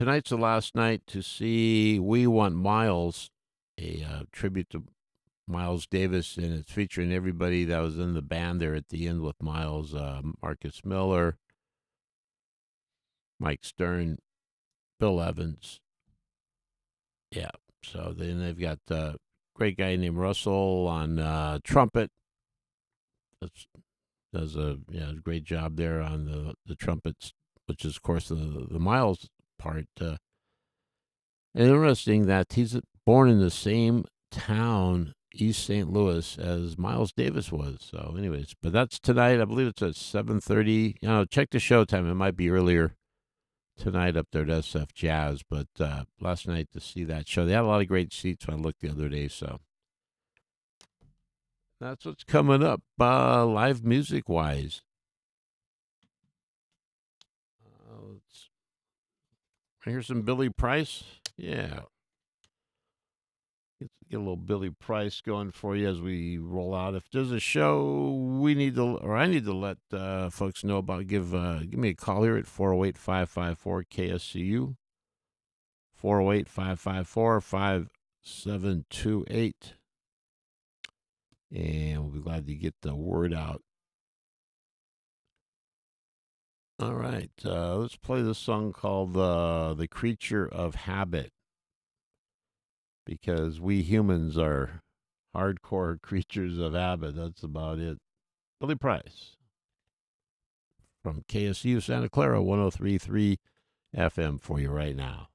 Tonight's the last night to see We Want Miles, a tribute to Miles Davis, and it's featuring everybody that was in the band there at the end with Miles, Marcus Miller, Mike Stern, Bill Evans. Yeah. So then they've got a great guy named Russell on trumpet. That's, does a great job there on the trumpets, which is of course the Miles part. And interesting that he's born in the same town, East St. Louis, as Miles Davis was. So, anyways, but that's tonight. I believe it's at 7:30. Check the show time. It might be earlier tonight up there at SF Jazz. But last night to see that show, they had a lot of great seats when I looked the other day. So that's what's coming up, live music wise. Let's hear some Billy Price. Yeah. Get a little Billy Price going for you as we roll out. If there's a show we need to, or I need to let folks know about, give me a call here at 408-554-KSCU, 408-554-5728, and we'll be glad to get the word out. All right, let's play this song called The Creature of Habit, because we humans are hardcore creatures of habit. That's about it. Billy Price from KSU Santa Clara 103.3 FM for you right now.